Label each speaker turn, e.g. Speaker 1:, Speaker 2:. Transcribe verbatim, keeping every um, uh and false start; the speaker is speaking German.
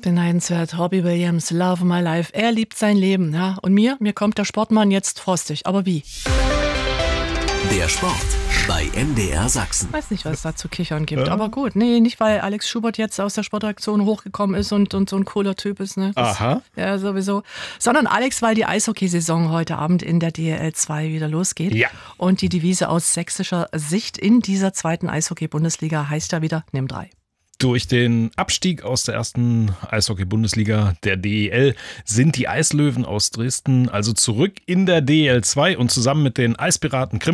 Speaker 1: Beneidenswert. Robbie Williams, Love of My Life. Er liebt sein Leben. Ja. Und mir, mir kommt der Sportmann jetzt frostig. Aber wie?
Speaker 2: Der Sport bei M D R Sachsen.
Speaker 1: Ich weiß nicht, was es da zu kichern gibt. Ja. Aber gut, nee, nicht weil Alex Schubert jetzt aus der Sportredaktion hochgekommen ist und, und so ein cooler Typ ist. Ne? Das,
Speaker 3: Aha.
Speaker 1: Ja, sowieso. Sondern Alex, weil die Eishockeysaison heute Abend in der D L L zwei wieder losgeht.
Speaker 3: Ja.
Speaker 1: Und die Devise aus sächsischer Sicht in dieser zweiten Eishockey-Bundesliga heißt ja wieder, nimm drei.
Speaker 3: Durch den Abstieg aus der ersten Eishockey-Bundesliga der D E L sind die Eislöwen aus Dresden also zurück in der D E L zwei und zusammen mit den Eispiraten